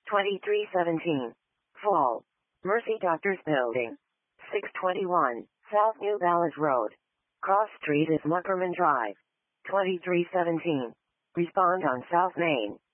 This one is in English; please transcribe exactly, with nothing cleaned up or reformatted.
twenty-three seventeen. Fall. Mercy Doctors Building. six twenty-one, South New Balance Road. Cross Street is Muckerman Drive. twenty-three seventeen. Respond on South Main.